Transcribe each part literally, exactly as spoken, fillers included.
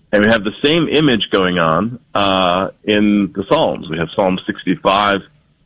And we have the same image going on uh, in the Psalms. We have Psalm sixty-five.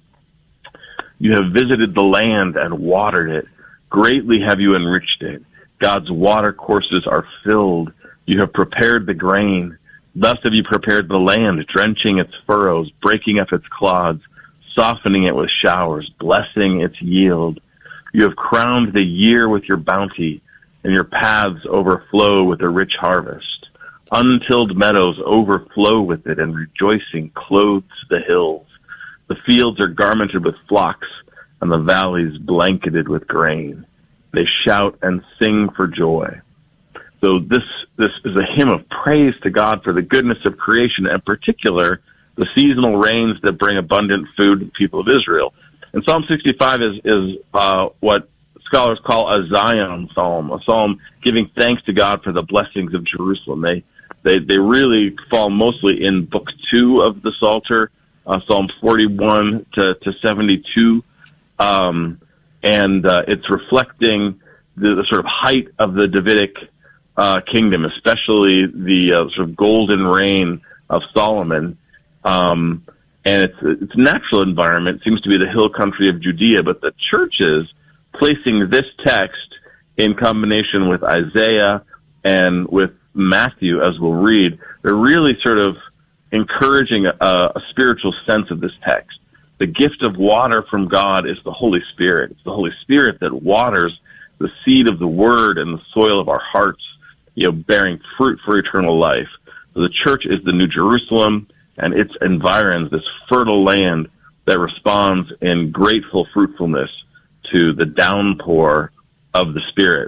You have visited the land and watered it. Greatly have you enriched it. God's water courses are filled. You have prepared the grain. Thus have you prepared the land, drenching its furrows, breaking up its clods, softening it with showers, blessing its yield. You have crowned the year with your bounty, and your paths overflow with a rich harvest. Untilled meadows overflow with it, and rejoicing clothes the hills. The fields are garmented with flocks, and the valleys blanketed with grain. They shout and sing for joy. So this this is a hymn of praise to God for the goodness of creation, and in particular, the seasonal rains that bring abundant food to the people of Israel. And Psalm sixty-five is, is uh, what scholars call a Zion psalm, a psalm giving thanks to God for the blessings of Jerusalem. They they, they really fall mostly in Book two of the Psalter, uh, Psalm forty-one to, to seventy-two, um, and uh, it's reflecting the, the sort of height of the Davidic uh, kingdom, especially the uh, sort of golden reign of Solomon. Um, and its its natural environment seems to be the hill country of Judea, but the churches placing this text in combination with Isaiah and with Matthew, as we'll read, they're really sort of encouraging a, a spiritual sense of this text. The gift of water from God is the Holy Spirit. It's the Holy Spirit that waters the seed of the Word and the soil of our hearts, you know, bearing fruit for eternal life. So the church is the New Jerusalem, and it environs this fertile land that responds in grateful fruitfulness to the downpour of the Spirit.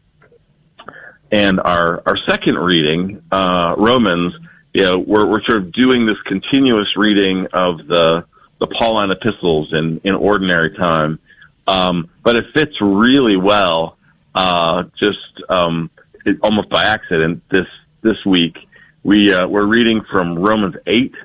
And our, our second reading, uh, Romans, you know, we're, we're sort of doing this continuous reading of the, the Pauline epistles in, in ordinary time. Um, but it fits really well, uh, just, um, it, almost by accident this, this week. We, uh, we're reading from Romans eight,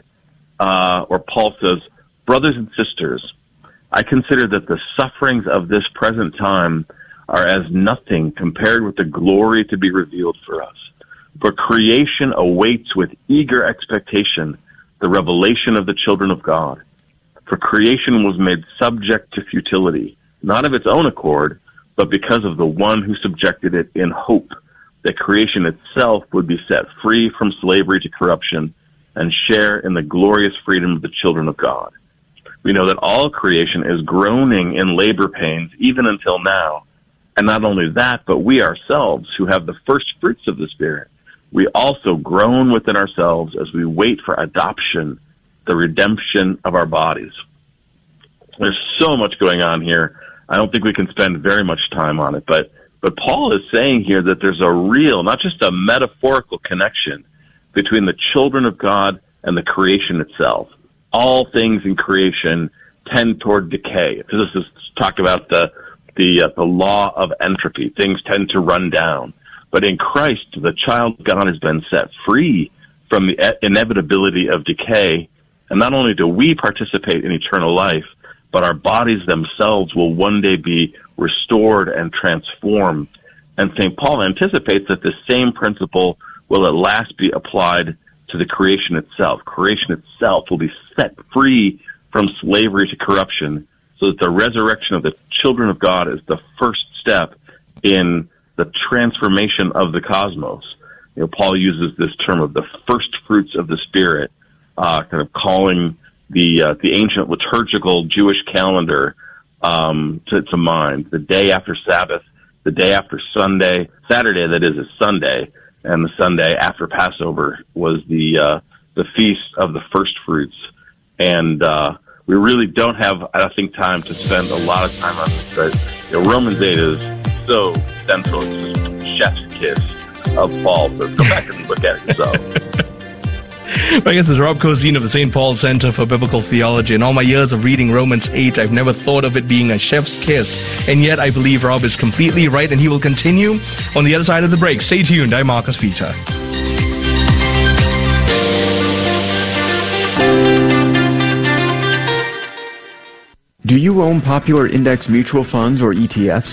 uh, where Paul says, "Brothers and sisters, I consider that the sufferings of this present time are as nothing compared with the glory to be revealed for us. For creation awaits with eager expectation the revelation of the children of God. For creation was made subject to futility, not of its own accord, but because of the one who subjected it, in hope that creation itself would be set free from slavery to corruption and share in the glorious freedom of the children of God. We know that all creation is groaning in labor pains even until now. And not only that, but we ourselves, who have the first fruits of the Spirit, we also groan within ourselves as we wait for adoption, the redemption of our bodies." There's so much going on here. I don't think we can spend very much time on it, but but Paul is saying here that there's a real, not just a metaphorical connection between the children of God and the creation itself. All things in creation tend toward decay. Physicists talk about the the, uh, the law of entropy. Things tend to run down. But in Christ, the child of God has been set free from the e- inevitability of decay. And not only do we participate in eternal life, but our bodies themselves will one day be restored and transformed. And Saint Paul anticipates that the same principle will at last be applied to the creation itself. Creation itself will be set free from slavery to corruption, so that the resurrection of the children of God is the first step in the transformation of the cosmos. You know, Paul uses this term of the first fruits of the Spirit, uh, kind of calling the uh, the ancient liturgical Jewish calendar um, to, to mind. The day after Sabbath, the day after Sunday, Saturday that is, is Sunday, and the Sunday after Passover was the uh, the feast of the first fruits. And uh, we really don't have, I think, time to spend a lot of time on this, but you know, Romans eight is so central. It's just chef's kiss of Paul. So go back and look at it yourself. I guess it's Rob Cozine of the Saint Paul Center for Biblical Theology. In all my years of reading Romans eight, I've never thought of it being a chef's kiss. And yet I believe Rob is completely right, and he will continue on the other side of the break. Stay tuned. I'm Marcus Peter. Do you own popular index mutual funds or E T Fs?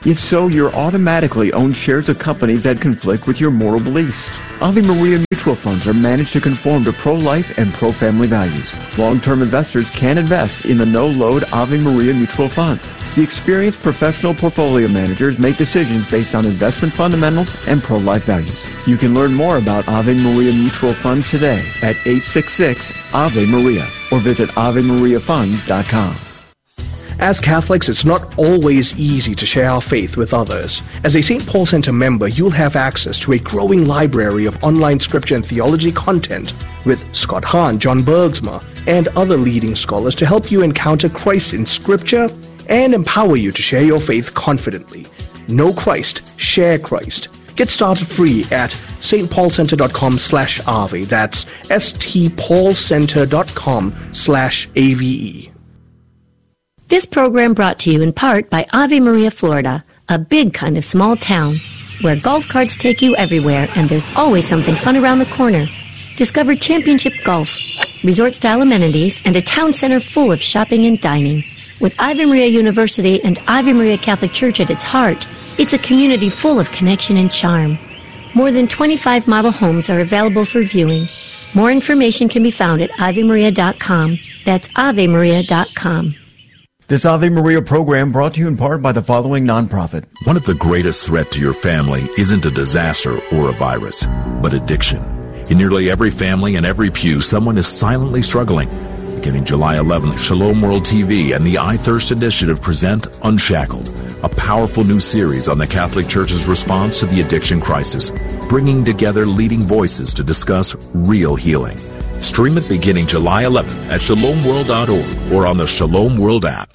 If so, you're automatically own shares of companies that conflict with your moral beliefs. Ave Maria mutual funds are managed to conform to pro-life and pro-family values. Long-term investors can invest in the no-load Ave Maria mutual funds. The experienced professional portfolio managers make decisions based on investment fundamentals and pro-life values. You can learn more about Ave Maria mutual funds today at eight six six Ave Maria or visit ave maria funds dot com. As Catholics, it's not always easy to share our faith with others. As a Saint Paul Center member, you'll have access to a growing library of online scripture and theology content with Scott Hahn, John Bergsma, and other leading scholars to help you encounter Christ in scripture and empower you to share your faith confidently. Know Christ, share Christ. Get started free at stpaulcenter.com slash Ave. That's stpaulcenter.com slash A V E. This program brought to you in part by Ave Maria, Florida, a big kind of small town where golf carts take you everywhere and there's always something fun around the corner. Discover championship golf, resort-style amenities, and a town center full of shopping and dining. With Ave Maria University and Ave Maria Catholic Church at its heart, it's a community full of connection and charm. More than twenty-five model homes are available for viewing. More information can be found at ave maria dot com. That's ave maria dot com. This Ave Maria program brought to you in part by the following nonprofit. One of the greatest threats to your family isn't a disaster or a virus, but addiction. In nearly every family and every pew, someone is silently struggling. Beginning July eleventh, Shalom World T V and the I Thirst Initiative present Unshackled, a powerful new series on the Catholic Church's response to the addiction crisis, bringing together leading voices to discuss real healing. Stream it beginning July eleventh at shalom world dot org or on the Shalom World app.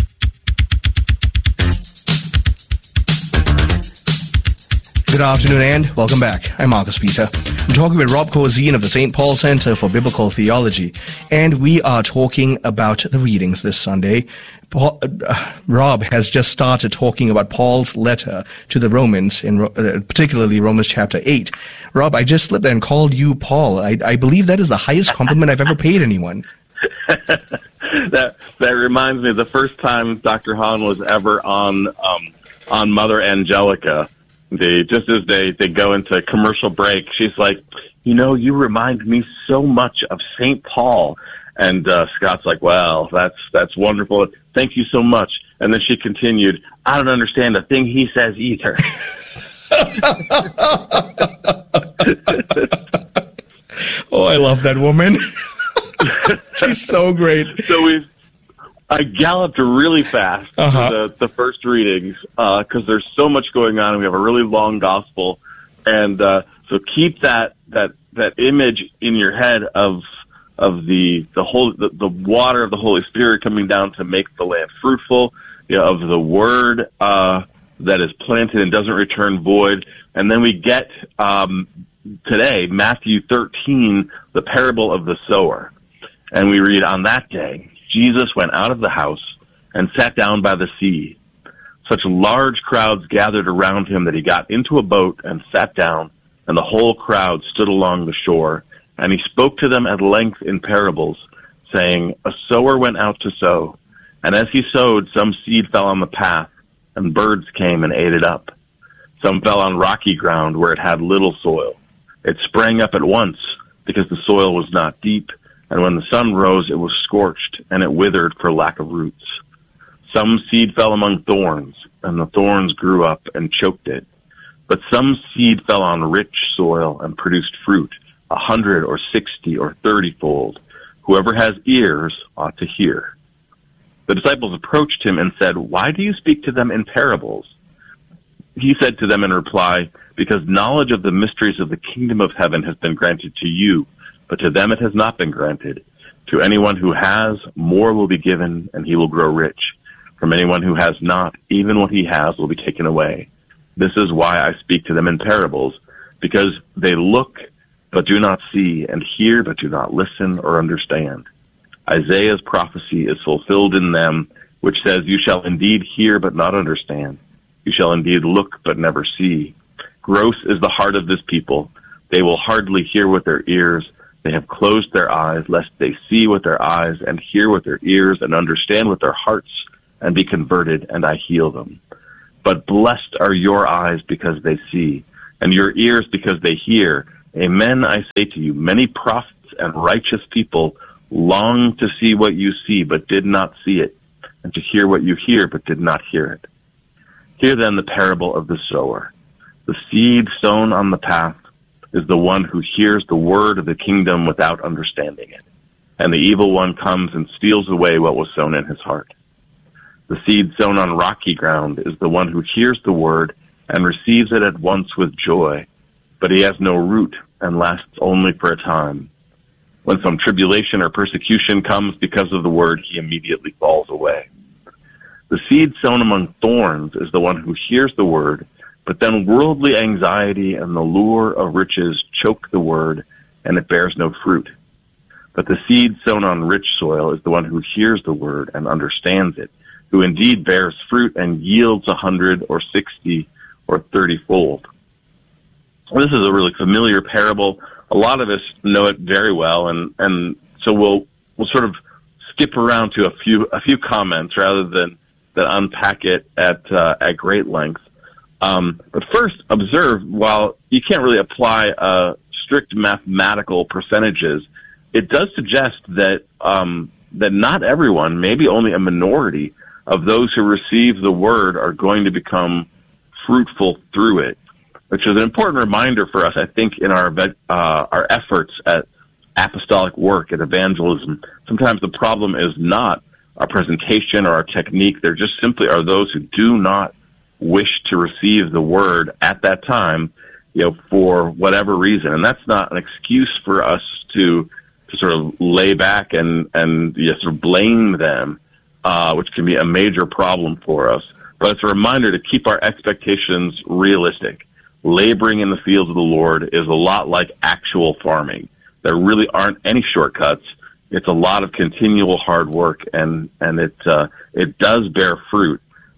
Good afternoon and welcome back. I'm Marcus Peter. I'm talking with Rob Corzine of the Saint Paul Center for Biblical Theology, and we are talking about the readings this Sunday. Paul, uh, Rob has just started talking about Paul's letter to the Romans, in uh, particularly Romans chapter eight. Rob, I just slipped and called you Paul. I, I believe that is the highest compliment I've ever paid anyone. that that reminds me of the first time Doctor Hahn was ever on um, on Mother Angelica. They, just as they, they go into commercial break, she's like, you know, you remind me so much of Saint Paul. And uh, Scott's like, well, that's that's wonderful. Thank you so much. And then she continued, I don't understand a thing he says either. Oh, I love that woman. She's so great. So we, I galloped really fast uh-huh. through the, the first readings because uh, there's so much going on. We have a really long gospel. And uh, so keep that, that, that image in your head of of the the whole the, the water of the Holy Spirit coming down to make the land fruitful, you know, of the word uh, that is planted and doesn't return void. And then we get um, today Matthew thirteen, the parable of the sower, and we read, on that day Jesus went out of the house and sat down by the sea. Such large crowds gathered around him that he got into a boat and sat down, and the whole crowd stood along the shore. And he spoke to them at length in parables, saying, a sower went out to sow, and as he sowed, some seed fell on the path, and birds came and ate it up. Some fell on rocky ground where it had little soil. It sprang up at once, because the soil was not deep, and when the sun rose, it was scorched, and it withered for lack of roots. Some seed fell among thorns, and the thorns grew up and choked it. But some seed fell on rich soil and produced fruit, a hundred or sixty or thirty-fold. Whoever has ears ought to hear. The disciples approached him and said, why do you speak to them in parables? He said to them in reply, because knowledge of the mysteries of the kingdom of heaven has been granted to you, but to them it has not been granted. To anyone who has, more will be given, and he will grow rich. From anyone who has not, even what he has will be taken away. This is why I speak to them in parables, because they look but do not see, and hear, but do not listen or understand. Isaiah's prophecy is fulfilled in them, which says, you shall indeed hear, but not understand. You shall indeed look, but never see. Gross is the heart of this people. They will hardly hear with their ears. They have closed their eyes, lest they see with their eyes, and hear with their ears, and understand with their hearts, and be converted, and I heal them. But blessed are your eyes because they see, and your ears because they hear. Amen, I say to you, many prophets and righteous people long to see what you see, but did not see it, and to hear what you hear, but did not hear it. Hear then the parable of the sower. The seed sown on the path is the one who hears the word of the kingdom without understanding it, and the evil one comes and steals away what was sown in his heart. The seed sown on rocky ground is the one who hears the word and receives it at once with joy, but he has no root and lasts only for a time. When some tribulation or persecution comes because of the word, he immediately falls away. The seed sown among thorns is the one who hears the word, but then worldly anxiety and the lure of riches choke the word, and it bears no fruit. But the seed sown on rich soil is the one who hears the word and understands it, who indeed bears fruit and yields a hundred or sixty or thirty-fold. This is a really familiar parable. A lot of us know it very well, and, and so we'll we'll sort of skip around to a few a few comments rather than, than unpack it at uh, at great length. Um, but first, observe, while you can't really apply uh, strict mathematical percentages, it does suggest that um, that not everyone, maybe only a minority of those who receive the word are going to become fruitful through it, which is an important reminder for us, I think, in our uh, our efforts at apostolic work, at evangelism. Sometimes the problem is not our presentation or our technique. There just simply are those who do not wish to receive the word at that time, you know, for whatever reason. And that's not an excuse for us to to sort of lay back and, and you know, sort of blame them, uh, which can be a major problem for us. But it's a reminder to keep our expectations realistic. Laboring in the fields of the Lord is a lot like actual farming. There really aren't any shortcuts. It's a lot of continual hard work, and, and it, uh, it does bear fruit.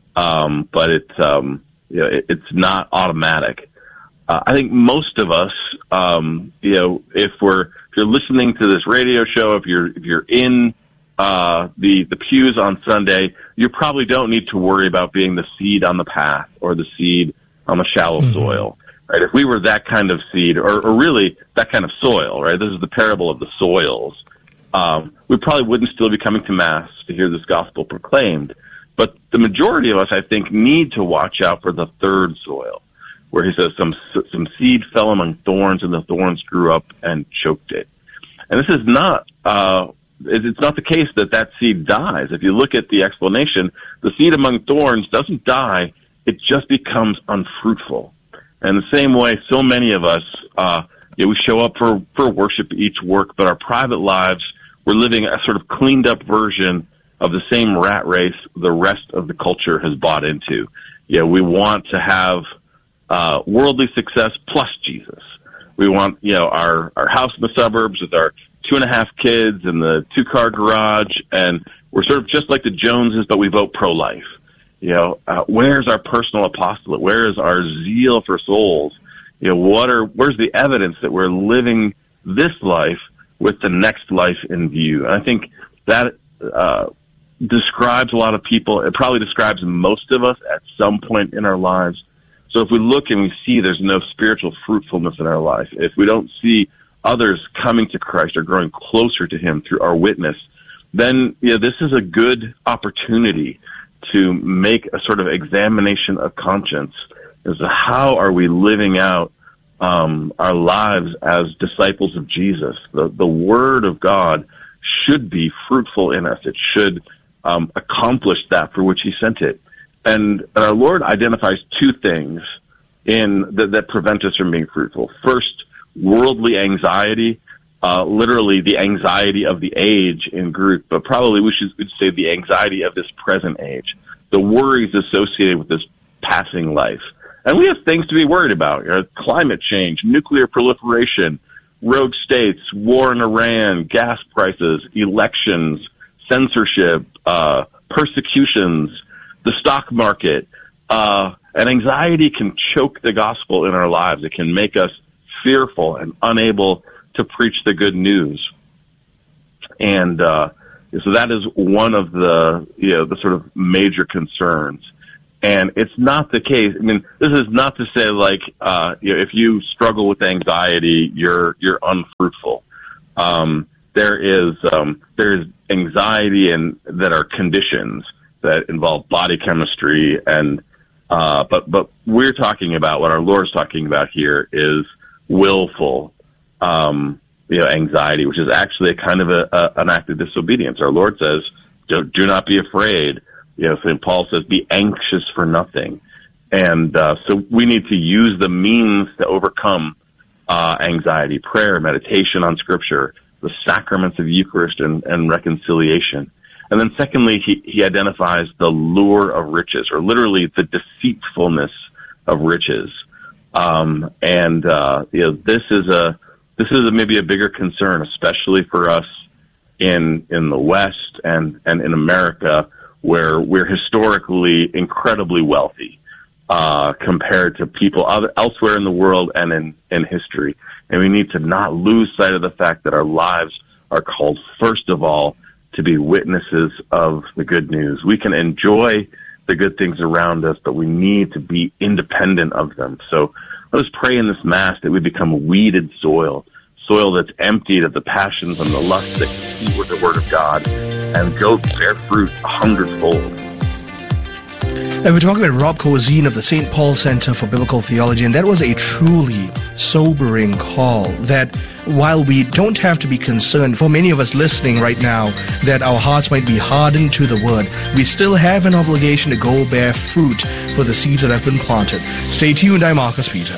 Um, but it, um, you know, it, it's not automatic. Uh, I think most of us, um, you know, if we're, if you're listening to this radio show, if you're, if you're in, uh, the, the pews on Sunday, you probably don't need to worry about being the seed on the path or the seed on the shallow mm-hmm. soil, right? If we were that kind of seed, or, or really that kind of soil, right? This is the parable of the soils. Um, we probably wouldn't still be coming to Mass to hear this gospel proclaimed. But the majority of us, I think, need to watch out for the third soil, where he says some some seed fell among thorns, and the thorns grew up and choked it. And this is not uh, it's not the case that that seed dies. If you look at the explanation, the seed among thorns doesn't die; it just becomes unfruitful. And the same way, so many of us, uh, you know, we show up for for worship each work, but our private lives, we're living a sort of cleaned up version of the same rat race the rest of the culture has bought into. You know, we want to have uh, worldly success plus Jesus. We want, you know, our, our house in the suburbs with our two and a half kids and the two-car garage, and we're sort of just like the Joneses, but we vote pro-life. You know, uh, where's our personal apostolate? Where is our zeal for souls? You know, what are where's the evidence that we're living this life with the next life in view? And I think that uh, describes a lot of people. It probably describes most of us at some point in our lives. So if we look and we see there's no spiritual fruitfulness in our life, if we don't see others coming to Christ or growing closer to him through our witness, then you know, this is a good opportunity to make a sort of examination of conscience as to how are we living out um, our lives as disciples of Jesus. The, the Word of God should be fruitful in us. It should um, accomplish that for which he sent it. And our Lord identifies two things in that, that prevent us from being fruitful. First, worldly anxiety, uh, literally the anxiety of the age in Greek, but probably we should say the anxiety of this present age, the worries associated with this passing life. And we have things to be worried about, you know, climate change, nuclear proliferation, rogue states, war in Iran, gas prices, elections, censorship, uh, persecutions, the stock market. Uh, and anxiety can choke the gospel in our lives. It can make us fearful and unable to preach the good news. And uh, so that is one of the, you know, the sort of major concerns. And it's not the case. I mean, this is not to say like, uh, you know, if you struggle with anxiety, you're, you're unfruitful. Um, there is, um, there's anxiety and that are conditions that involve body chemistry and, uh, but, but we're talking about what our Lord's talking about here is willful, um, you know, anxiety, which is actually a kind of a, a, an act of disobedience. Our Lord says, do, do not be afraid. You know, Saint Paul says, be anxious for nothing. And uh, so we need to use the means to overcome uh, anxiety, prayer, meditation on Scripture, the sacraments of Eucharist and, and reconciliation. And then secondly, he, he identifies the lure of riches, or literally the deceitfulness of riches. Um, and, uh, you know, this is a, this is a, maybe a bigger concern, especially for us in, in the West and, and in America, where we're historically incredibly wealthy, uh, compared to people other, elsewhere in the world and in, in history. And we need to not lose sight of the fact that our lives are called, first of all, to be witnesses of the good news. We can enjoy the good things around us, but we need to be independent of them. So let us pray in this Mass that we become weeded soil, soil that's emptied of the passions and the lusts that compete with the Word of God, and go bear fruit a hundredfold. And we're talking about Rob Corzine of the Saint Paul Center for Biblical Theology, and that was a truly sobering call that while we don't have to be concerned, for many of us listening right now, that our hearts might be hardened to the Word, we still have an obligation to go bear fruit for the seeds that have been planted. Stay tuned, I'm Marcus Peter.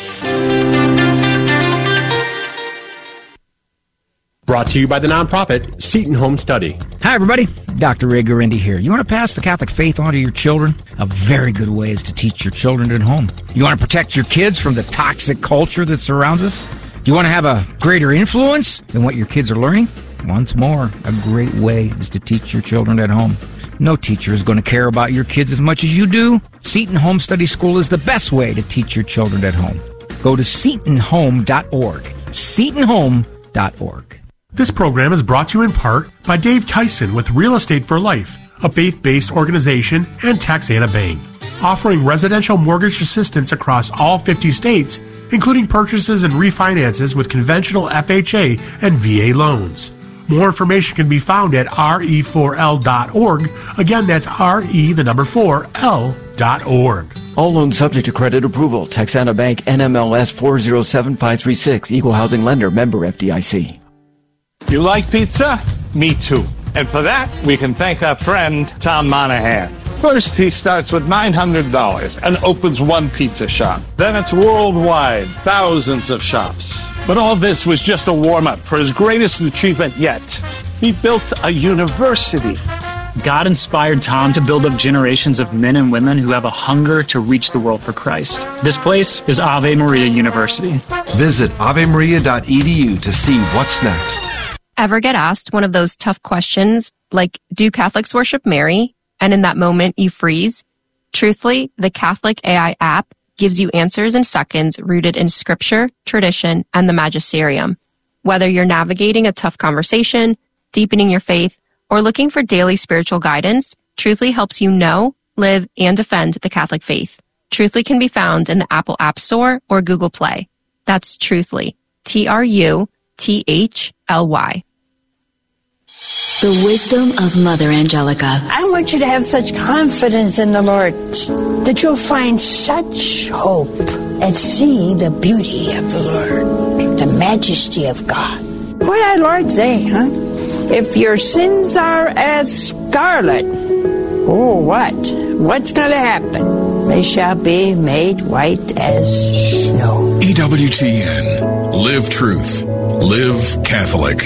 Brought to you by the nonprofit Seton Home Study. Hi, everybody. Doctor Ray Guarendi here. You want to pass the Catholic faith on to your children? A very good way is to teach your children at home. You want to protect your kids from the toxic culture that surrounds us? Do you want to have a greater influence than what your kids are learning? Once more, a great way is to teach your children at home. No teacher is going to care about your kids as much as you do. Seton Home Study School is the best way to teach your children at home. Go to seton home dot org. seton home dot org. This program is brought to you in part by Dave Tyson with Real Estate for Life, a faith-based organization, and Taxana Bank, offering residential mortgage assistance across all fifty states, including purchases and refinances with conventional F H A and V A loans. More information can be found at R E four L dot org. Again, that's R E, the number four, L dot org. All loans subject to credit approval. Taxana Bank, N M L S four zero seven five three six, Equal Housing Lender, member F D I C. You like pizza? Me too. And for that, we can thank our friend, Tom Monahan. First, he starts with nine hundred dollars and opens one pizza shop. Then it's worldwide, thousands of shops. But all this was just a warm-up for his greatest achievement yet. He built a university. God inspired Tom to build up generations of men and women who have a hunger to reach the world for Christ. This place is Ave Maria University. Visit ave maria dot e d u to see what's next. Ever get asked one of those tough questions like, do Catholics worship Mary? And in that moment you freeze? Truthfully, the Catholic A I app gives you answers in seconds rooted in scripture, tradition, and the magisterium. Whether you're navigating a tough conversation, deepening your faith, or looking for daily spiritual guidance, Truthfully helps you know, live, and defend the Catholic faith. Truthfully can be found in the Apple App Store or Google Play. That's Truthfully. T R U T H L Y. The wisdom of Mother Angelica. I want you to have such confidence in the Lord that you'll find such hope and see the beauty of the Lord, the majesty of God. What did our Lord say, huh? If your sins are as scarlet, oh, what? What's going to happen? They shall be made white as snow. E W T N. Live truth. Live Catholic.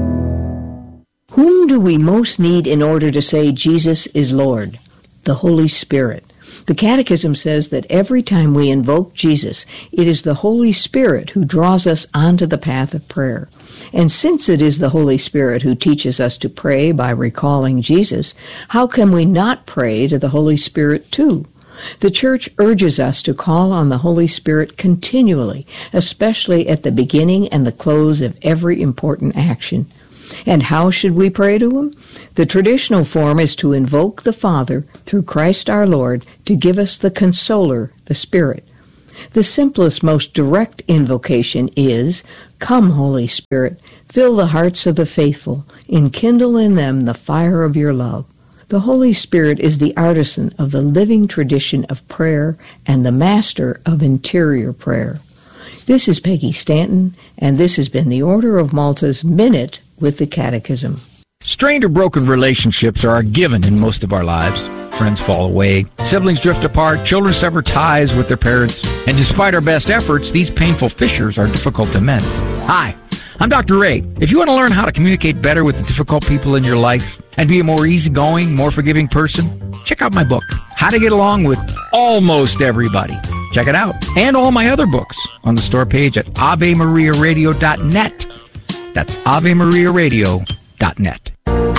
Whom do we most need in order to say Jesus is Lord? The Holy Spirit. The Catechism says that every time we invoke Jesus, it is the Holy Spirit who draws us onto the path of prayer. And since it is the Holy Spirit who teaches us to pray by recalling Jesus, how can we not pray to the Holy Spirit too? The Church urges us to call on the Holy Spirit continually, especially at the beginning and the close of every important action. And how should we pray to him? The traditional form is to invoke the Father through Christ our Lord to give us the Consoler, the Spirit. The simplest, most direct invocation is, "Come, Holy Spirit, fill the hearts of the faithful, enkindle in them the fire of your love." The Holy Spirit is the artisan of the living tradition of prayer and the master of interior prayer. This is Peggy Stanton, and this has been the Order of Malta's Minute with the Catechism. Strained or broken relationships are a given in most of our lives. Friends fall away, siblings drift apart, children sever ties with their parents, and despite our best efforts, these painful fissures are difficult to mend. Hi, I'm Doctor Ray. If you want to learn how to communicate better with the difficult people in your life and be a more easygoing, more forgiving person, check out my book, How to Get Along with Almost Everybody. Check it out. And all my other books on the store page at ave maria radio dot net. That's ave maria radio dot net.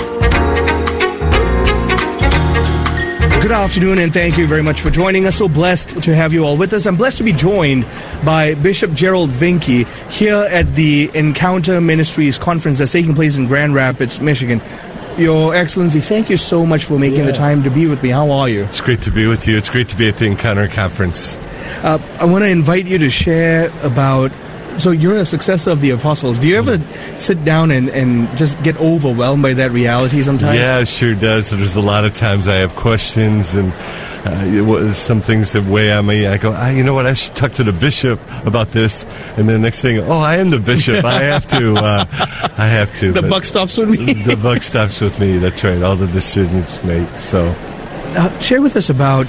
Good afternoon, and thank you very much for joining us. So blessed to have you all with us. I'm blessed to be joined by Bishop Gerald Vinke here at the Encounter Ministries conference that's taking place in Grand Rapids, Michigan. Your Excellency, thank you so much for making yeah. the time to be with me. How are you? It's great to be with you. It's great to be at the Encounter Conference. Uh, I want to invite you to share about... So you're a successor of the apostles. Do you ever sit down and, and just get overwhelmed by that reality sometimes? Yeah, it sure does. There's a lot of times I have questions and uh, some things that weigh on me. I go, ah, you know what, I should talk to the bishop about this. And then next thing, oh, I am the bishop. I have to. Uh, I have to. The buck stops with me. The buck stops with me. That's right. All the decisions made. So, uh, share with us about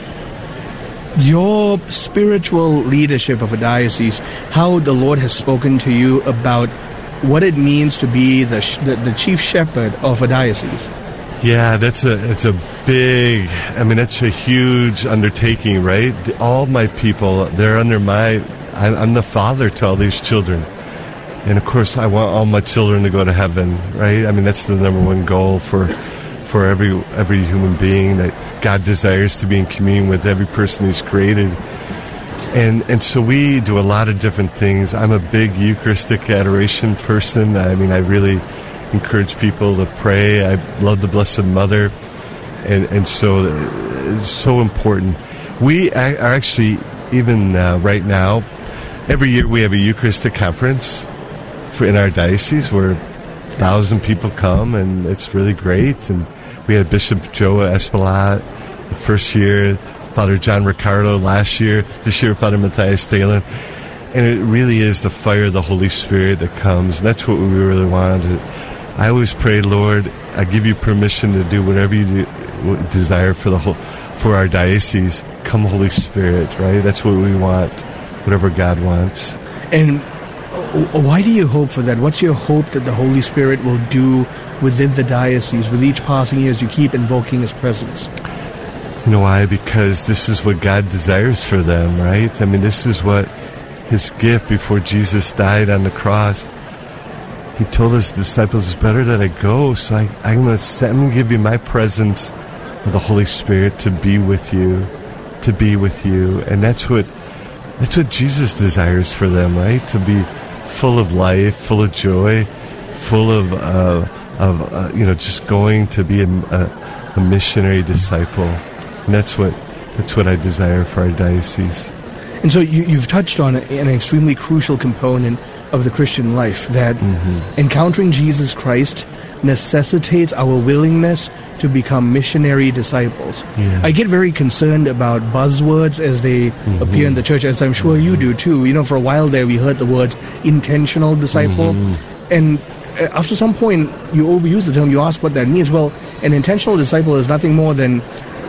your spiritual leadership of a diocese, how the Lord has spoken to you about what it means to be the sh- the, the chief shepherd of a diocese. Yeah, that's a it's a big, I mean, that's a huge undertaking, right? All my people, they're under my, I'm, I'm the father to all these children. And of course, I want all my children to go to heaven, right? I mean, that's the number one goal for for every every human being, that God desires to be in communion with every person He's created. And and so we do a lot of different things. I'm a big Eucharistic adoration person. I mean, I really encourage people to pray. I love the Blessed Mother. And, and so it's so important. We are actually, even uh, right now, every year we have a Eucharistic conference for in our diocese where a thousand people come, and it's really great. And we had Bishop Joe Espelot the first year, Father John Ricardo last year, this year Father Matthias Thelen. And it really is the fire of the Holy Spirit that comes. And that's what we really wanted. I always pray, Lord, I give you permission to do whatever you do, desire for the whole, for our diocese. Come, Holy Spirit, right? That's what we want, whatever God wants. And why do you hope for that? What's your hope that the Holy Spirit will do within the diocese with each passing year as you keep invoking His presence? You know why? Because this is what God desires for them, right? I mean, this is what His gift before Jesus died on the cross. He told His disciples, it's better that I go, so I, I'm going to give you my presence of the Holy Spirit to be with you, to be with you. And that's what that's what Jesus desires for them, right? To be full of life, full of joy, full of, uh, of uh, you know, just going to be a, a, a missionary disciple. And that's what that's what I desire for our diocese. And so you, you've touched on an extremely crucial component of the Christian life, that mm-hmm. encountering Jesus Christ necessitates our willingness to become missionary disciples. Yeah. I get very concerned about buzzwords as they mm-hmm. appear in the church, as I'm sure mm-hmm. you do too. You know, for a while there we heard the words intentional disciple. Mm-hmm. And after some point you overuse the term, you ask what that means. Well, an intentional disciple is nothing more than,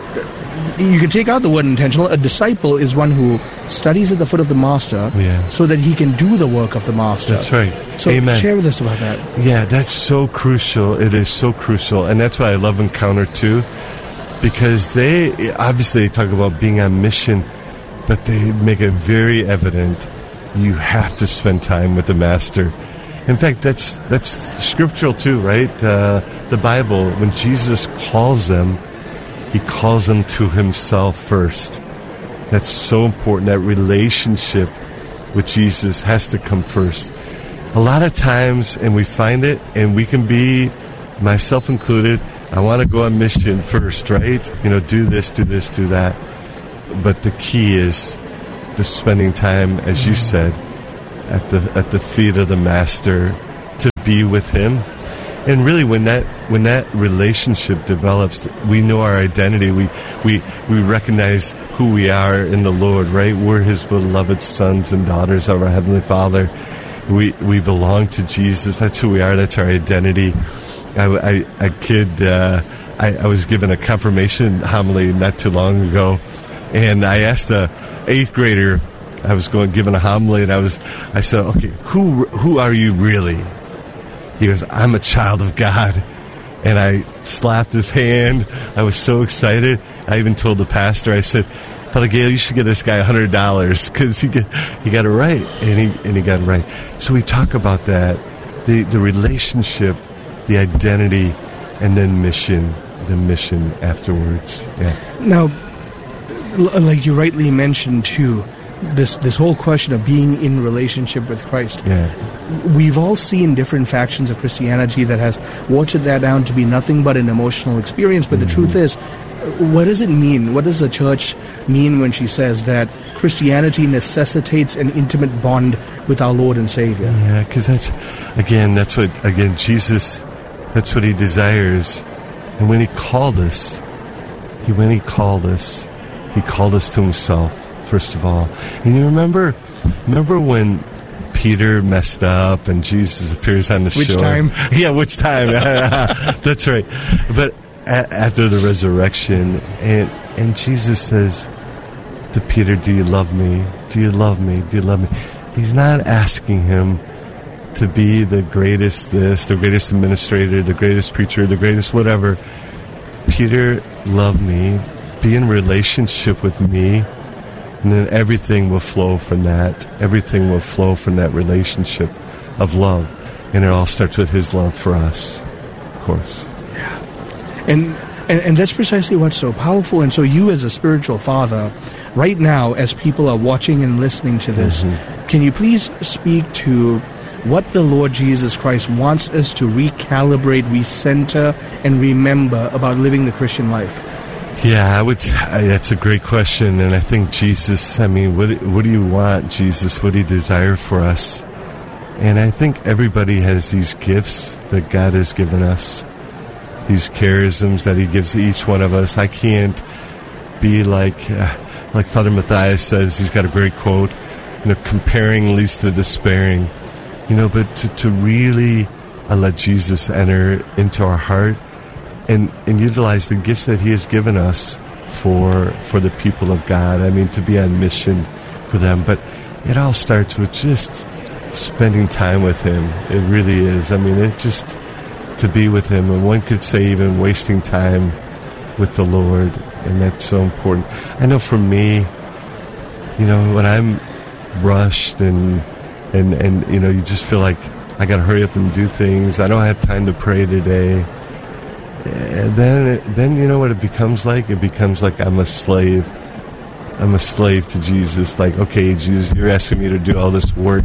you can take out the word intentional. A disciple is one who studies at the foot of the master yeah. so that he can do the work of the master. That's right. So Amen. Share with us about that. Yeah, that's so crucial. It is so crucial. And that's why I love Encounter too, because they obviously they talk about being on mission, but they make it very evident you have to spend time with the master. In fact, that's that's scriptural too, right? Uh, the Bible, when Jesus calls them, He calls them to Himself first. That's so important. That relationship with Jesus has to come first. a lot of times, and we find it, and we can be, myself included, I want to go on mission first, right? You know, do this, do this, do that. But the key is the spending time, as you said, at the at the feet of the Master, to be with Him. And really, when that when that relationship develops, we know our identity. We we we recognize who we are in the Lord, right? We're His beloved sons and daughters of our Heavenly Father. We we belong to Jesus. That's who we are. That's our identity. I, I, a kid, uh, I, I was given a confirmation homily not too long ago, and I asked a eighth grader. I was going giving a homily, and I was I said, "Okay, who who are you really?" He goes, "I'm a child of God." And I slapped his hand. I was so excited. I even told the pastor, I said, "Father Gail, you should give this guy one hundred dollars because he, get, he got it right." And he and he got it right. So we talk about that, the, the relationship, the identity, and then mission, the mission afterwards. Yeah. Now, l- like you rightly mentioned, too, this this whole question of being in relationship with Christ. Yeah. We've all seen different factions of Christianity that has watered that down to be nothing but an emotional experience. But mm-hmm. the truth is, what does it mean? What does the church mean when she says that Christianity necessitates an intimate bond with our Lord and Savior? Yeah, because that's, again, that's what, again, Jesus, that's what He desires. And when He called us, He when He called us, He called us to Himself, first of all. And you remember, remember when Peter messed up and Jesus appears on the which shore? Which time? Yeah, which time? That's right. But a- after the resurrection, and and Jesus says to Peter, "Do you love me? Do you love me? Do you love me?" He's not asking him to be the greatest this, the greatest administrator, the greatest preacher, the greatest whatever. Peter, love me. Be in relationship with me. And then everything will flow from that. Everything will flow from that relationship of love. And it all starts with His love for us, of course. Yeah. And, and and that's precisely what's so powerful. And so you as a spiritual father, right now, as people are watching and listening to this, mm-hmm. can you please speak to what the Lord Jesus Christ wants us to recalibrate, recenter, and remember about living the Christian life? Yeah, I would. I, that's a great question, and I think Jesus. I mean, what what do you want, Jesus? What do you desire for us? And I think everybody has these gifts that God has given us, these charisms that He gives to each one of us. I can't be like uh, like Father Matthias says. He's got a great quote. You know, comparing leads to despairing. You know, but to to really uh, let Jesus enter into our heart. And, and utilize the gifts that He has given us for for the people of God. I mean, to be on mission for them. But it all starts with just spending time with Him. It really is. I mean, it just to be with Him. And one could say even wasting time with the Lord. And that's so important. I know for me, you know, when I'm rushed and, and, and you know, you just feel like I got to hurry up and do things. I don't have time to pray today. And then, then you know what it becomes like? It becomes like I'm a slave. I'm a slave to Jesus. Like, okay, Jesus, you're asking me to do all this work.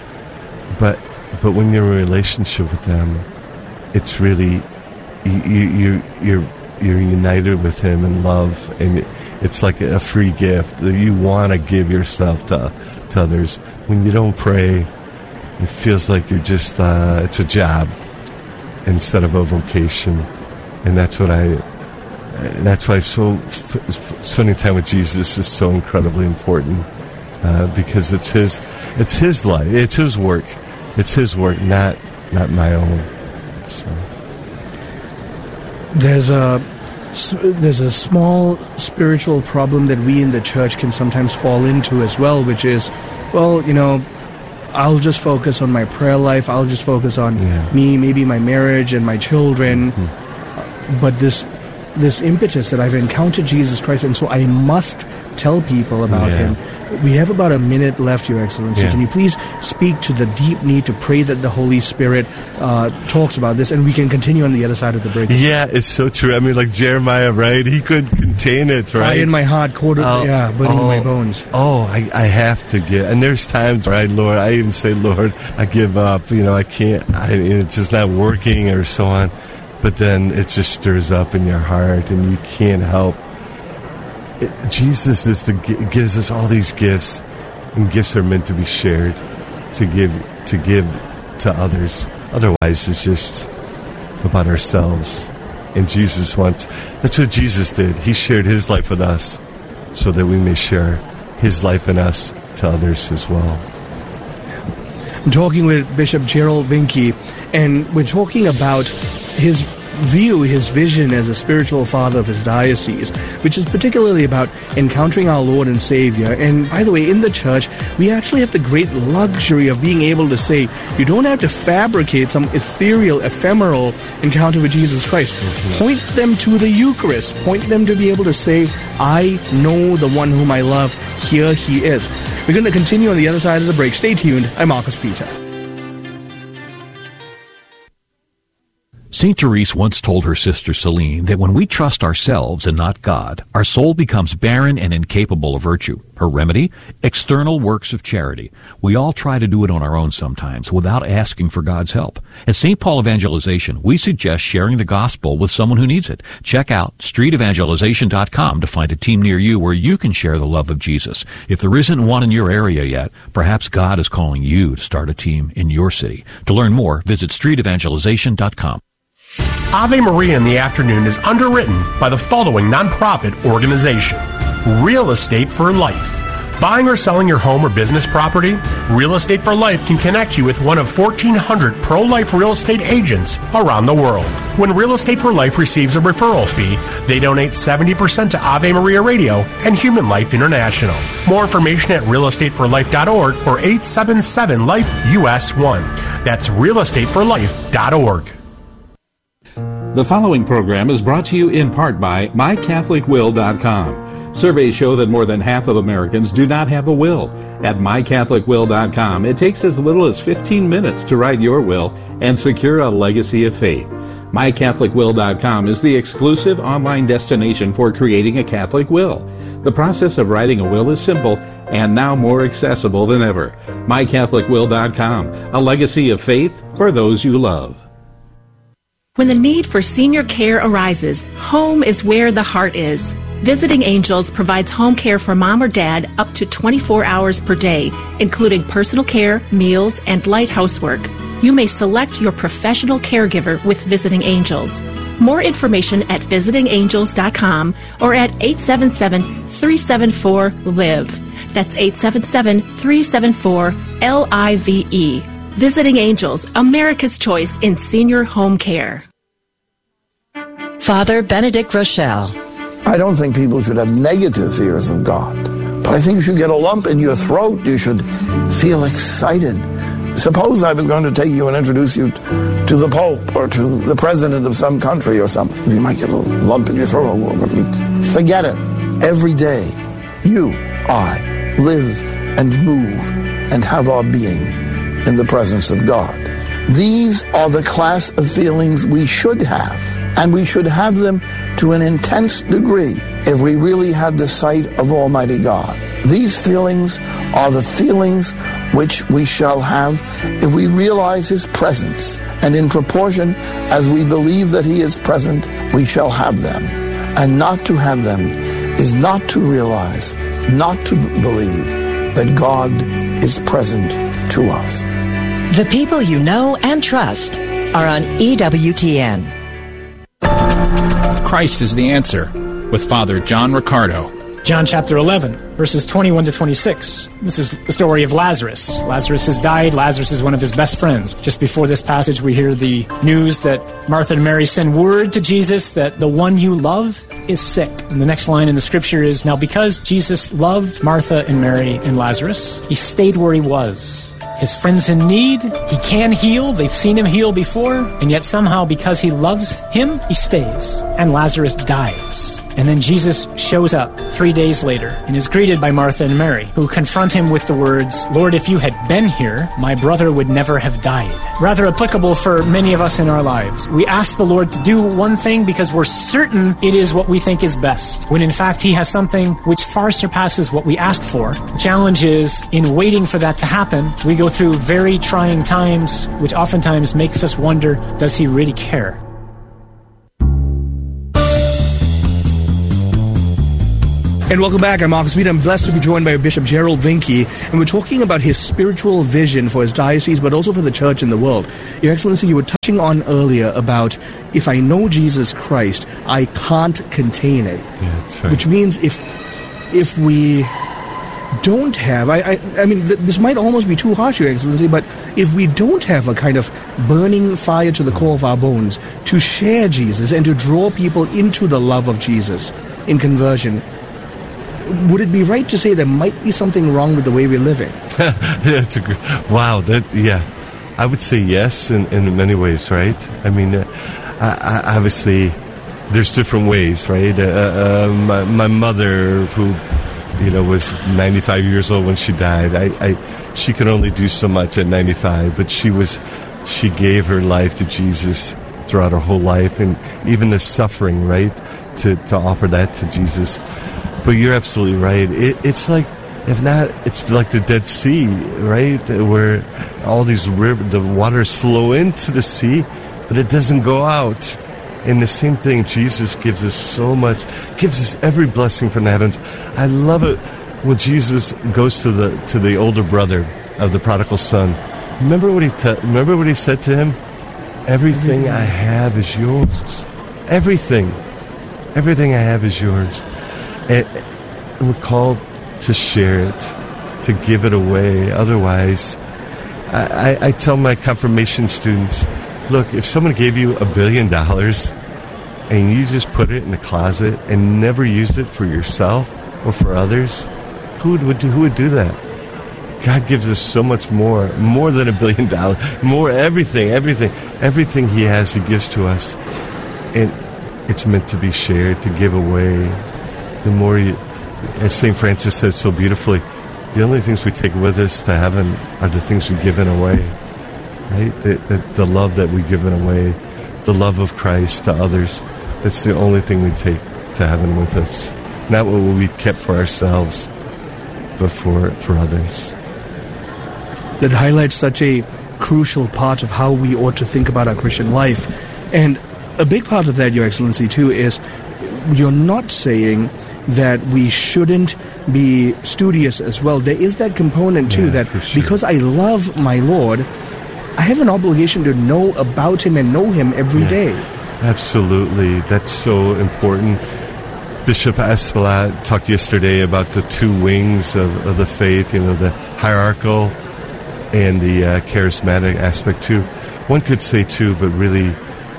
But but when you're in a relationship with Him, it's really, you, you, you're, you're united with Him in love. And it, it's like a free gift that you want to give yourself to, to others. When you don't pray, it feels like you're just, uh, it's a job instead of a vocation. And that's what I, that's why so f- spending time with Jesus is so incredibly important, uh, because it's His, it's His life, it's His work, it's His work, not not my own. So. There's a there's a small spiritual problem that we in the church can sometimes fall into as well, which is, well, you know, I'll just focus on my prayer life. I'll just focus on yeah. me, maybe my marriage and my children. Mm-hmm. But this this impetus that I've encountered Jesus Christ, and so I must tell people about Yeah. him. We have about a minute left, Your Excellency. Yeah. Can you please speak to the deep need to pray that the Holy Spirit uh, talks about this, and we can continue on the other side of the break? Yeah, it's so true. I mean, like Jeremiah, right? He couldn't contain it, right? Fire in my heart, cold, Oh, yeah, burning oh, my bones. Oh, I, I have to get. And there's times, right, Lord, I even say, Lord, I give up. You know, I can't. I, it's just not working or so on. But then it just stirs up in your heart, and you can't help. It, Jesus is the gives us all these gifts, and gifts are meant to be shared, to give to give to others. Otherwise, it's just about ourselves. And Jesus wants. That's what Jesus did. He shared his life with us, so that we may share his life in us to others as well. I'm talking with Bishop Gerald Vinke, and we're talking about his view, his vision as a spiritual father of his diocese, which is particularly about encountering our Lord and Savior. And by the way, in the church, we actually have the great luxury of being able to say, you don't have to fabricate some ethereal, ephemeral encounter with Jesus Christ. Mm-hmm. Point them to the Eucharist. Point them to be able to say, I know the one whom I love. Here he is. We're going to continue on the other side of the break. Stay tuned. I'm Marcus Peter. Saint Therese once told her sister Celine that when we trust ourselves and not God, our soul becomes barren and incapable of virtue. Her remedy? External works of charity. We all try to do it on our own sometimes without asking for God's help. At Saint Paul Evangelization, we suggest sharing the gospel with someone who needs it. Check out street evangelization dot com to find a team near you where you can share the love of Jesus. If there isn't one in your area yet, perhaps God is calling you to start a team in your city. To learn more, visit street evangelization dot com. Ave Maria in the Afternoon is underwritten by the following nonprofit organization: Real Estate for Life. Buying or selling your home or business property? Real Estate for Life can connect you with one of fourteen hundred pro-life real estate agents around the world. When Real Estate for Life receives a referral fee, they donate seventy percent to Ave Maria Radio and Human Life International. More information at real estate for life dot org or eight seven seven life U S one. That's real estate for life dot org. The following program is brought to you in part by my catholic will dot com. Surveys show that more than half of Americans do not have a will. At my catholic will dot com, it takes as little as fifteen minutes to write your will and secure a legacy of faith. my catholic will dot com is the exclusive online destination for creating a Catholic will. The process of writing a will is simple and now more accessible than ever. my catholic will dot com, a legacy of faith for those you love. When the need for senior care arises, home is where the heart is. Visiting Angels provides home care for mom or dad up to twenty-four hours per day, including personal care, meals, and light housework. You may select your professional caregiver with Visiting Angels. More information at visiting angels dot com or at eight seven seven, three seven four, L I V E. That's eight seven seven, three seven four, L I V E. Visiting Angels, America's choice in senior home care. Father Benedict Rochelle. I don't think people should have negative fears of God, but I think you should get a lump in your throat. You should feel excited. Suppose I was going to take you and introduce you to the Pope or to the President of some country or something. You might get a little lump in your throat. Forget it. Every day, you, I, live and move and have our being in the presence of God. These are the class of feelings we should have, and we should have them to an intense degree if we really had the sight of Almighty God. These feelings are the feelings which we shall have if we realize His presence, and in proportion as we believe that He is present, we shall have them. And not to have them is not to realize, not to believe that God is present to us. The people you know and trust are on E W T N. Christ is the answer, with Father John Riccardo. John chapter eleven, verses twenty-one to twenty-six. This is the story of Lazarus. Lazarus has died. Lazarus is one of his best friends. Just before this passage, we hear the news that Martha and Mary send word to Jesus that the one you love is sick. And the next line in the scripture is, now because Jesus loved Martha and Mary and Lazarus, he stayed where he was. His friend's in need. He can heal. They've seen him heal before. And yet somehow, because he loves him, he stays. And Lazarus dies. And then Jesus shows up three days later and is greeted by Martha and Mary, who confront him with the words, "Lord, if you had been here, my brother would never have died." Rather applicable for many of us in our lives. We ask the Lord to do one thing because we're certain it is what we think is best, when in fact he has something which far surpasses what we asked for. The challenge is, in waiting for that to happen, we go through very trying times, which oftentimes makes us wonder, does he really care? And welcome back. I'm Marcus Weed. I'm blessed to be joined by Bishop Gerald Vinke, and we're talking about his spiritual vision for his diocese, but also for the church in the world. Your Excellency, you were touching on earlier about, if I know Jesus Christ, I can't contain it. Yeah, that's right. Which means if if we don't have, I, I, I mean, th- this might almost be too harsh, Your Excellency, but if we don't have a kind of burning fire to the core of our bones to share Jesus and to draw people into the love of Jesus in conversion, would it be right to say there might be something wrong with the way we're living? That's a great, wow. That yeah, I would say yes in, in many ways, right? I mean, uh, I, I, obviously, there's different ways, right? Uh, uh, my, my mother, who you know was ninety-five years old when she died, I, I she could only do so much at ninety-five, but she was she gave her life to Jesus throughout her whole life, and even the suffering, right, to to offer that to Jesus. But you're absolutely right. It, it's like, if not, it's like the Dead Sea, right? Where all these river, the waters flow into the sea, but it doesn't go out. And the same thing, Jesus gives us so much, gives us every blessing from the heavens. I love it when Jesus goes to the to the older brother of the prodigal son. Remember what he te- remember what he said to him? Everything I have is yours. Everything, everything I have is yours. And we're called to share it, to give it away. Otherwise, I, I, I tell my confirmation students, look, if someone gave you a billion dollars and you just put it in the closet and never used it for yourself or for others, who would, would do, who would do that? God gives us so much more, more than a billion dollars, more everything, everything, everything He has, He gives to us. And it's meant to be shared, to give away. The more you, as Saint Francis says so beautifully, the only things we take with us to heaven are the things we've given away, right? The, the, the love that we've given away, the love of Christ to others, that's the only thing we take to heaven with us. Not what we kept for ourselves, but for, for others. That highlights such a crucial part of how we ought to think about our Christian life. And a big part of that, Your Excellency, too, is you're not saying that we shouldn't be studious as well. There is that component too, yeah, that sure. Because I love my Lord, I have an obligation to know about Him and know Him every yeah, day. Absolutely. That's so important. Bishop Espelat talked yesterday about the two wings of, of the faith, you know, the hierarchical and the uh, charismatic aspect too. One could say too, but really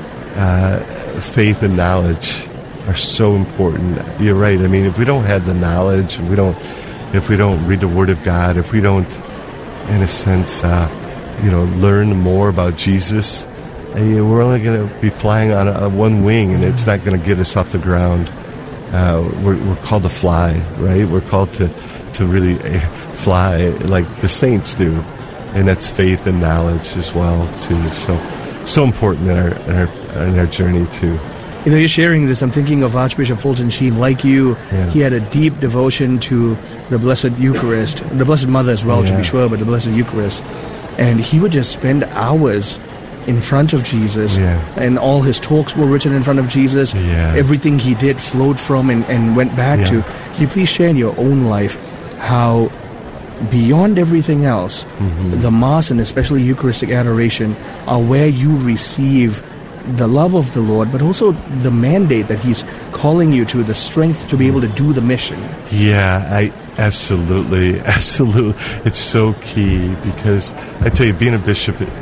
uh, faith and knowledge are so important. You're right. I mean, if we don't have the knowledge, if we don't, if we don't read the Word of God, if we don't, in a sense, uh, you know, learn more about Jesus, uh, we're only going to be flying on a, a one wing, and it's not going to get us off the ground. Uh, we're, we're called to fly, right? We're called to to really fly like the saints do, and that's faith and knowledge as well too. So, so important in our in our, in our journey too. You know, you're sharing this, I'm thinking of Archbishop Fulton Sheen. Like you, yeah. He had a deep devotion to the Blessed Eucharist, the Blessed Mother as well, yeah. to be sure, but the Blessed Eucharist. And he would just spend hours in front of Jesus, yeah. and all his talks were written in front of Jesus. Yeah. Everything he did flowed from and, and went back yeah. to. Can you please share in your own life how, beyond everything else, mm-hmm. the Mass and especially Eucharistic adoration are where you receive the love of the Lord, but also the mandate that He's calling you to, the strength to be able to do the mission? Yeah, I absolutely, absolutely. It's so key because I tell you, being a bishop, it,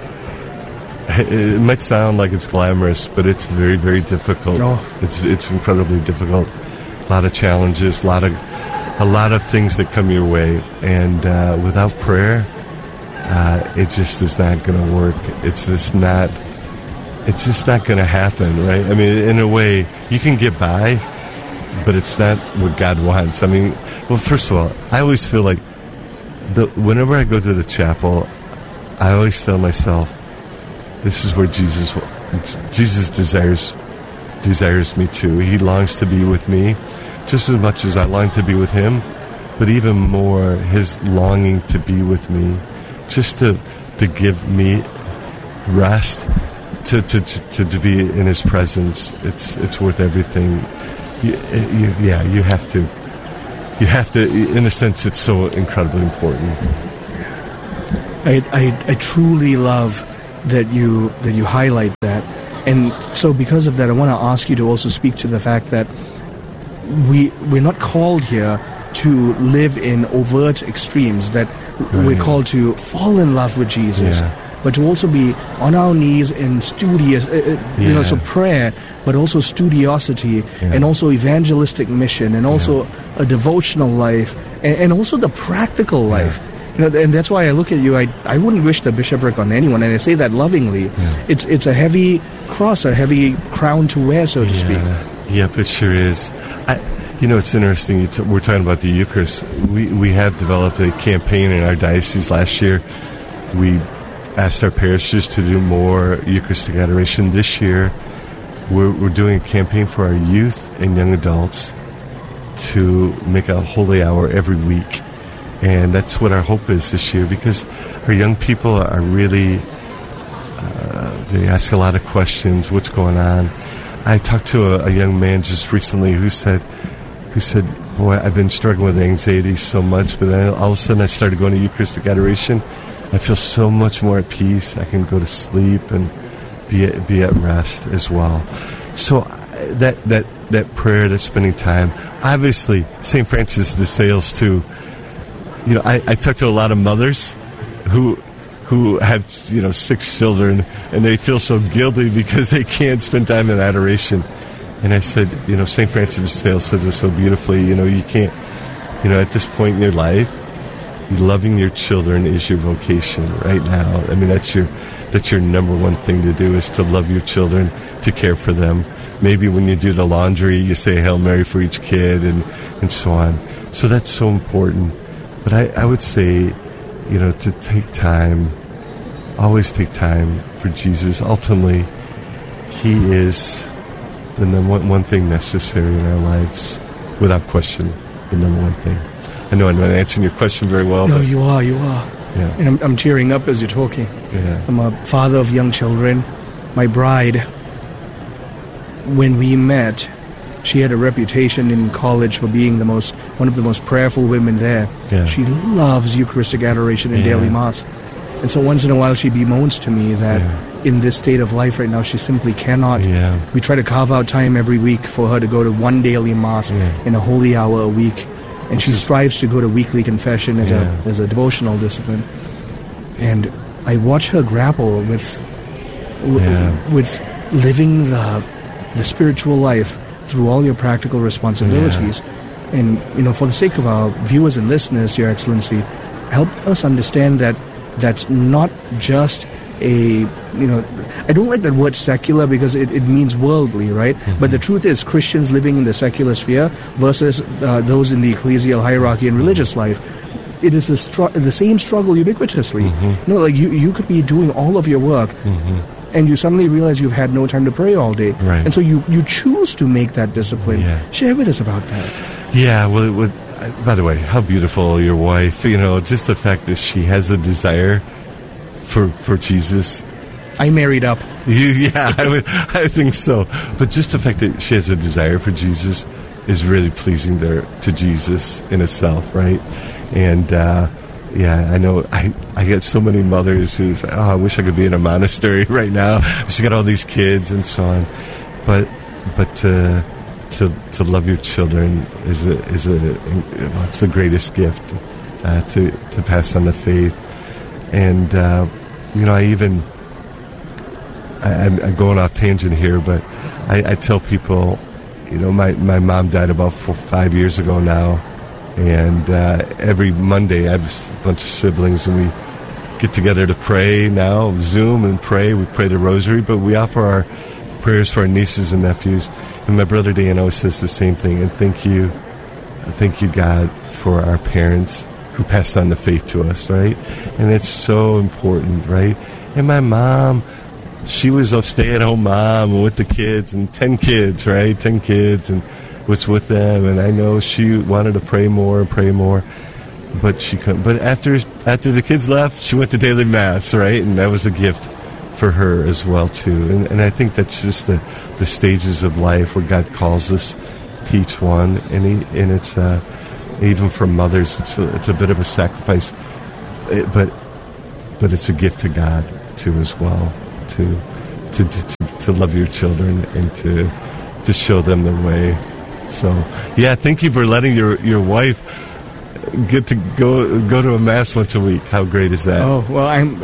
it might sound like it's glamorous, but it's very, very difficult. Oh. It's it's incredibly difficult. A lot of challenges, a lot of a lot of things that come your way, and uh, without prayer, uh, it just is not going to work. It's just not. It's just not going to happen, right? I mean, in a way, you can get by, but it's not what God wants. I mean, well, first of all, I always feel like the, whenever I go to the chapel, I always tell myself, this is where Jesus Jesus desires desires me to. He longs to be with me just as much as I long to be with him, but even more his longing to be with me, just to to give me rest, to to, to, to be in his presence. It's it's worth everything. You, you, yeah, you have to. You have to. In a sense, it's so incredibly important. I I, I truly love that you that you highlight that, and so because of that, I want to ask you to also speak to the fact that we we're not called here to live in overt extremes. That right. We're called to fall in love with Jesus. Yeah. But to also be on our knees in studious, uh, you yeah. know, so prayer, but also studiosity, yeah. and also evangelistic mission, and also yeah. a devotional life, and, and also the practical life. Yeah. You know, and that's why I look at you. I I wouldn't wish the bishopric on anyone, and I say that lovingly. Yeah. It's it's a heavy cross, a heavy crown to wear, so to yeah. speak. Yep, it sure is. I, you know, it's interesting. You t- we're talking about the Eucharist. We we have developed a campaign in our diocese last year. We asked our parishes to do more Eucharistic adoration. This year, we're, we're doing a campaign for our youth and young adults to make a holy hour every week. And that's what our hope is this year, because our young people are really, uh, they ask a lot of questions, what's going on. I talked to a, a young man just recently who said, who said, boy, I've been struggling with anxiety so much, but then all of a sudden I started going to Eucharistic adoration. I feel so much more at peace. I can go to sleep and be at, be at rest as well. So that that that prayer, that spending time, obviously Saint Francis de Sales too. You know, I, I talk to a lot of mothers who who have, you know, six children, and they feel so guilty because they can't spend time in adoration. And I said, you know, Saint Francis de Sales says it so beautifully. You know, you can't, you know, at this point in your life, loving your children is your vocation right now. I mean, that's your that's your number one thing to do, is to love your children, to care for them. Maybe when you do the laundry, you say Hail Mary for each kid, and, and so on. So that's so important. But I, I would say, you know, to take time, always take time for Jesus. Ultimately, he is the number one, one thing necessary in our lives, without question, the number one thing. I know I'm not answering your question very well. No, but you are, you are. Yeah. And I'm, I'm tearing up as you're talking. Yeah. I'm a father of young children. My bride, when we met, she had a reputation in college for being the most, one of the most prayerful women there. Yeah. She loves Eucharistic adoration and yeah. daily Mass. And so once in a while she bemoans to me that yeah. in this state of life right now, she simply cannot. Yeah. We try to carve out time every week for her to go to one daily Mass yeah. in a holy hour a week. And she strives to go to weekly confession as yeah. a as a devotional discipline. And I watch her grapple with w- yeah. with living the the spiritual life through all your practical responsibilities. Yeah. And, you know, for the sake of our viewers and listeners, Your Excellency, help us understand that that's not just a, you know, I don't like that word secular because it, it means worldly, right? Mm-hmm. But the truth is Christians living in the secular sphere versus uh, those in the ecclesial hierarchy and religious life, it is the, stru- the same struggle ubiquitously. Mm-hmm. You know, like you, you could be doing all of your work mm-hmm. and you suddenly realize you've had no time to pray all day. Right. And so you, you choose to make that discipline. Yeah. Share with us about that. Yeah, well, it would, uh, by the way, how beautiful your wife, you know, just the fact that she has a desire for for Jesus. I married up. You, yeah, I, would, I think so. But just the fact that she has a desire for Jesus is really pleasing to, to Jesus in itself, right? And, uh, yeah, I know I, I get so many mothers who say, oh, I wish I could be in a monastery right now. She's got all these kids and so on. But but to to to love your children is a, is a well, it's the greatest gift uh, to to pass on the faith. And uh, you know, I even I, I'm, I'm going off tangent here, but I, I tell people, you know, my my mom died about four, five years ago now. And uh, every Monday I have a bunch of siblings and we get together to pray now, Zoom and pray. We pray the rosary, but we offer our prayers for our nieces and nephews. And my brother Dan always says the same thing. And thank you, thank you, God, for our parents who passed on the faith to us, right? And it's so important, right? And my mom, she was a stay-at-home mom with the kids, and ten kids, right? Ten kids, and was with them. And I know she wanted to pray more and pray more, but she couldn't. But after after the kids left, she went to daily mass, right? And that was a gift for her as well, too. And, and I think that's just the, the stages of life where God calls us to each one. And, he, and it's... Uh, Even for mothers, it's a, it's a bit of a sacrifice, it, but but it's a gift to God too as well, to to to, to love your children and to to show them the way. So yeah, thank you for letting your, your wife get to go go to a mass once a week. How great is that? Oh well, I'm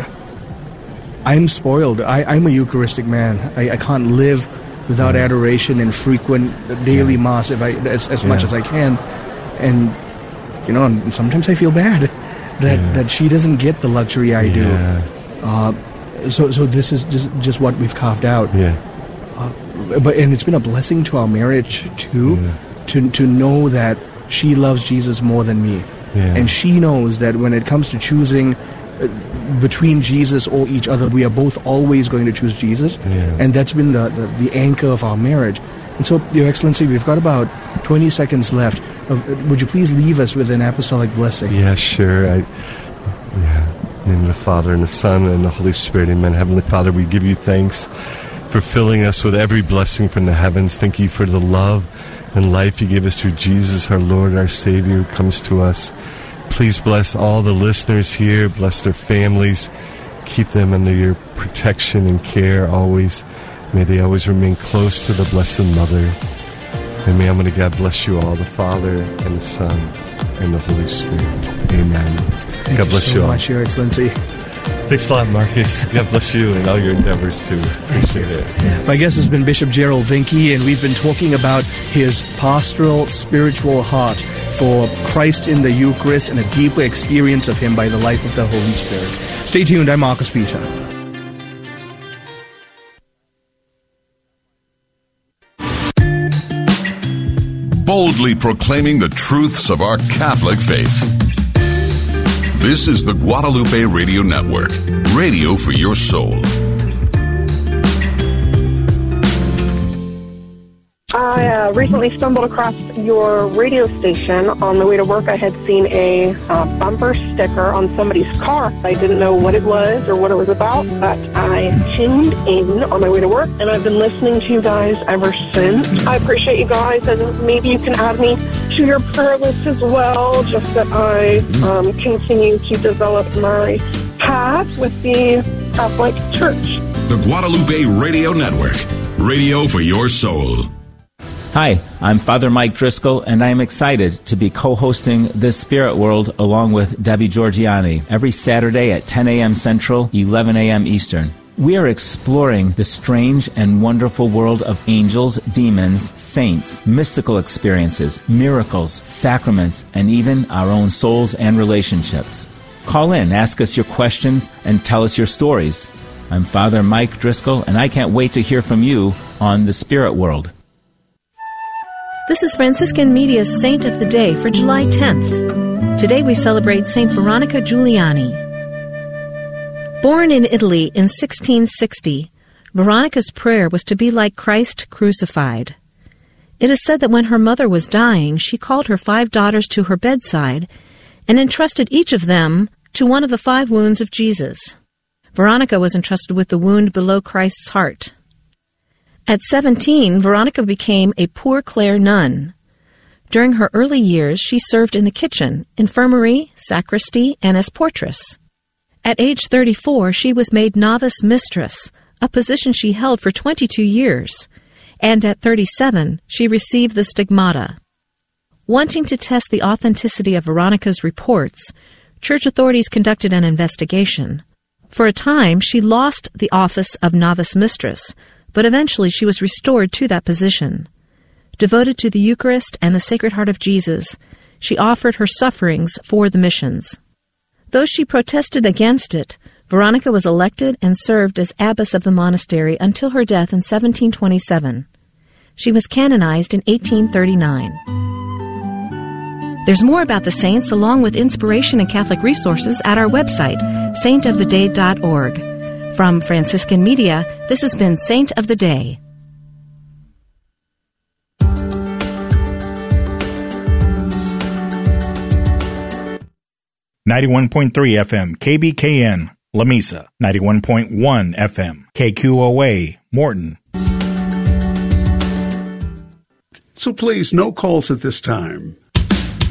I'm spoiled. I, I'm a Eucharistic man. I, I can't live without yeah. adoration and frequent daily yeah. mass if I as, as yeah. much as I can. And, you know, sometimes I feel bad that, yeah. that she doesn't get the luxury I yeah. do. Uh, so so this is just, just what we've carved out. Yeah. Uh, but and it's been a blessing to our marriage, too, yeah. to to know that she loves Jesus more than me. Yeah. And she knows that when it comes to choosing between Jesus or each other, we are both always going to choose Jesus. Yeah. And that's been the, the, the anchor of our marriage. And so, Your Excellency, we've got about twenty seconds left. Of, would you please leave us with an apostolic blessing? Yeah, sure. I, yeah. In the name of the Father, and the Son, and the Holy Spirit, amen. Heavenly Father, we give you thanks for filling us with every blessing from the heavens. Thank you for the love and life you give us through Jesus, our Lord, our Savior, who comes to us. Please bless all the listeners here. Bless their families. Keep them under your protection and care always. May they always remain close to the Blessed Mother. And may Almighty God bless you all, the Father and the Son and the Holy Spirit. Amen. Thank God you bless so you all. much, Your Excellency. Thanks a lot, Marcus. God bless you and all your endeavors, too. Appreciate it. My guest has been Bishop Gerald Vinke, and we've been talking about his pastoral, spiritual heart for Christ in the Eucharist and a deeper experience of Him by the life of the Holy Spirit. Stay tuned. I'm Marcus Peter. Boldly proclaiming the truths of our Catholic faith. This is the Guadalupe Radio Network, radio for your soul. I uh, recently stumbled across your radio station. On the way to work, I had seen a uh, bumper sticker on somebody's car. I didn't know what it was or what it was about, but I tuned in on my way to work, and I've been listening to you guys ever since. I appreciate you guys, and maybe you can add me to your prayer list as well, just that I um, continue to develop my path with the Catholic Church. The Guadalupe Radio Network, radio for your soul. Hi, I'm Father Mike Driscoll, and I am excited to be co-hosting This Spirit World along with Debbie Georgiani every Saturday at ten a.m. Central, eleven a.m. Eastern. We are exploring the strange and wonderful world of angels, demons, saints, mystical experiences, miracles, sacraments, and even our own souls and relationships. Call in, ask us your questions, and tell us your stories. I'm Father Mike Driscoll, and I can't wait to hear from you on The Spirit World. This is Franciscan Media's Saint of the Day for July tenth. Today we celebrate Saint Veronica Giuliani. Born in Italy in sixteen sixty, Veronica's prayer was to be like Christ crucified. It is said that when her mother was dying, she called her five daughters to her bedside and entrusted each of them to one of the five wounds of Jesus. Veronica was entrusted with the wound below Christ's heart. At seventeen, Veronica became a Poor Clare nun. During her early years, she served in the kitchen, infirmary, sacristy, and as portress. At age thirty-four, she was made novice mistress, a position she held for twenty-two years. And at thirty-seven, she received the stigmata. Wanting to test the authenticity of Veronica's reports, church authorities conducted an investigation. For a time, she lost the office of novice mistress, but eventually she was restored to that position. Devoted to the Eucharist and the Sacred Heart of Jesus, she offered her sufferings for the missions. Though she protested against it, Veronica was elected and served as abbess of the monastery until her death in seventeen twenty-seven. She was canonized in eighteen thirty-nine. There's more about the saints along with inspiration and Catholic resources at our website, saint of the day dot org. From Franciscan Media, this has been Saint of the Day. ninety-one point three F M, K B K N, Lamesa. ninety-one point one F M, K Q O A, Morton. So please, no calls at this time.